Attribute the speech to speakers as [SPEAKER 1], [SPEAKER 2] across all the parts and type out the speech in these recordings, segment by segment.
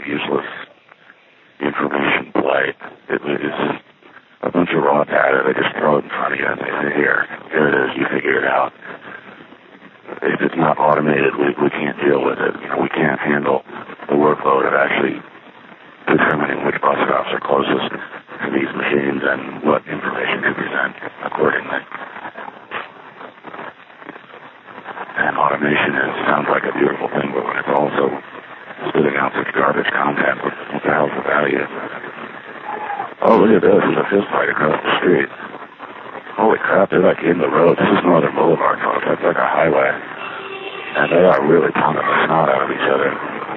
[SPEAKER 1] useless information play. It is a bunch of raw data. They just throw it in front of you and they say, here it is, you figure it out. If it's not automated, we can't deal with it. We can't handle the workload of actually determining which bus stops are closest to these machines and what information to present accordingly. And automation sounds like a beautiful thing, but when it's also spitting out such garbage content, what the hell's the value? Oh, look at this. There's a fist fight across the street. Holy crap, they're like in the road. This is Northern Boulevard, folks. That's like a highway. And they are really pounding the snot out of each other.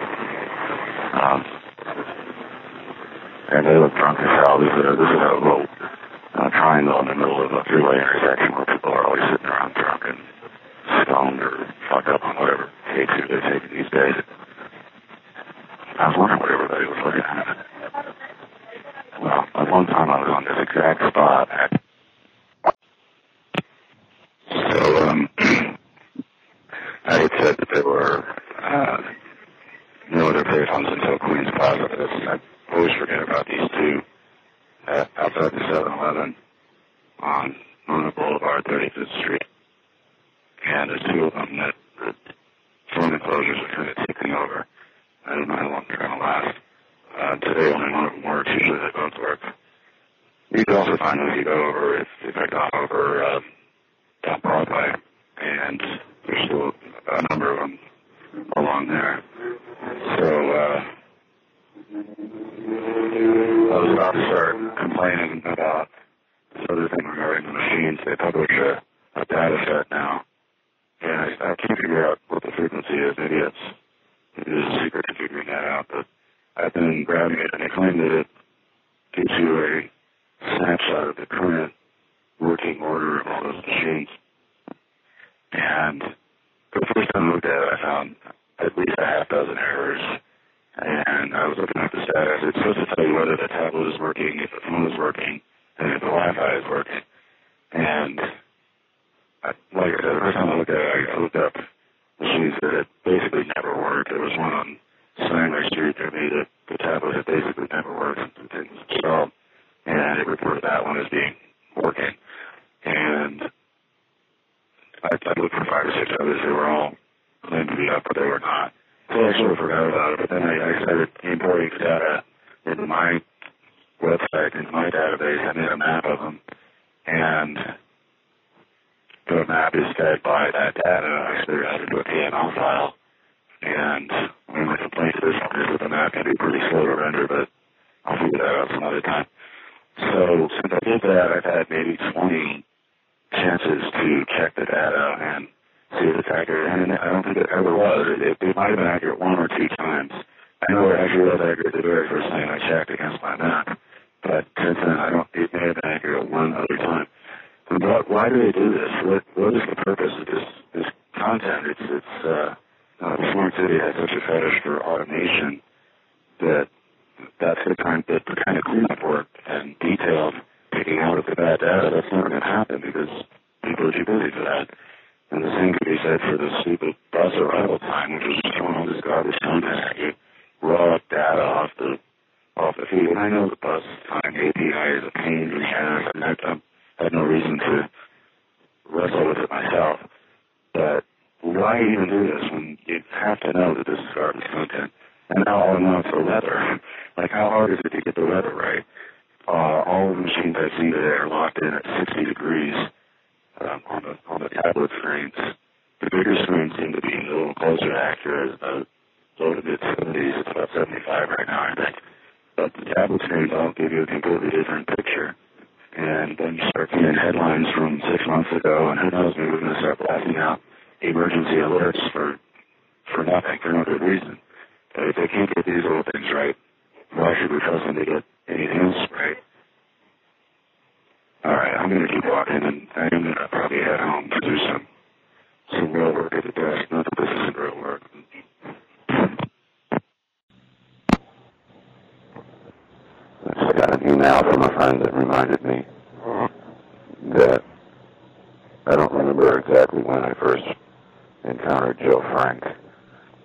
[SPEAKER 1] And they look drunk as hell. This is a little triangle in the middle of a freeway intersection where people are always sitting around drunk and stoned or fucked up on whatever K2 they're taking these days. I was wondering what everybody was looking at. Well, at one time I was on this exact spot. I had said that there were no other payphones until Queens Plaza. I always forget about these two outside the 7-Eleven on Luna Boulevard, 35th Street. And there's two of them that the phone enclosures are kind of ticking over. I don't know how long they're going to last. Today only one of them works. Usually they both work. You can also find them if you go over, if I got over down Broadway, and there's still a number of them along there. So I was about to start complaining about this other thing regarding the machines. They publish a data set now, and I can't figure out what the frequency is. Maybe there's a secret to figuring that out, but I've been grabbing it, and they claim that it gives you a snapshot of the current working order of all those machines. And the first time I looked at it, I found at least a half dozen errors. And I was looking at the status. It's supposed to tell you whether the tablet is working, if the phone is working, and if the Wi-Fi is working. And like I said, the first time I looked at it, I looked up machines that had basically never worked. There was one on Sanger Street near me that the tablet had basically never worked and things installed. And it reported that one as being working. And I looked for 5 or 6 others. They were all claimed to be up, but they were not. So I sort of forgot about it. But then I started importing data into my website, into my database. I made a map of them. And the map is fed by that data. I spit it out into a KML file. And one of my complaints is that the map can be pretty slow to render, but I'll figure that out some other time. So since I did that, I've had maybe 20 chances to check the data and see if it's accurate. And I don't think it ever was. It might have been accurate 1 or 2 times. I know it actually was accurate the very first time I checked against my map. But since then, it may have been accurate 1 other time. But why do they do this? What is the purpose of this content? Smart City has such a fetish for automation that's the kind of cleanup work and detailed picking out of the bad data. That's never going to happen because people are too busy for that. And the same could be said for the stupid bus arrival time, which was throwing all this garbage content at you, raw data off the feed. And I know the bus time API is a pain in the ass, and I had no reason to wrestle with it myself. But why even do this when you have to know that this is garbage content? And now all I know it's the weather. Like, how hard is it to get the weather right? All the machines I've seen today are locked in at 60 degrees on the tablet screens. The bigger screens seem to be a little closer to accurate, about low to mid 70s. It's about 75 right now, I think. But the tablet screens all give you a completely different picture. And then you start seeing headlines from 6 months ago, and who knows, maybe we're going to start blasting out emergency alerts for nothing, for no good reason. But if they can't get these little things right, why should we trust them to get anything else right? All right, I'm going to keep walking, and I'm going to probably head home to do some real work at the desk. Not that this isn't real work. I got an email from a friend that reminded me that